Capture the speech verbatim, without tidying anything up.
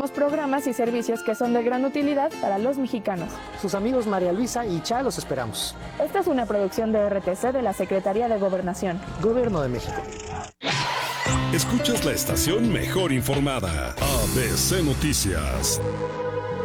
Tenemos programas y servicios que son de gran utilidad para los mexicanos. Sus amigos María Luisa y Cha los esperamos. Esta es una producción de R T C de la Secretaría de Gobernación. Gobierno de México. Escuchas la estación mejor informada, A B C Noticias.